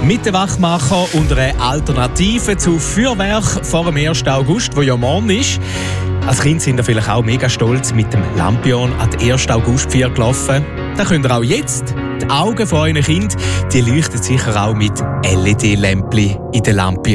Mit den Wachmacher und einer Alternative zu Feuerwerk vor dem 1. August, wo ja morgen ist. Als Kind sind ihr vielleicht auch mega stolz mit dem Lampion an die 1. Augustfeier gelaufen. Da könnt ihr auch jetzt. Die Augen von euren Kindern, die leuchten sicher auch mit LED-Lämpchen in den Lampion.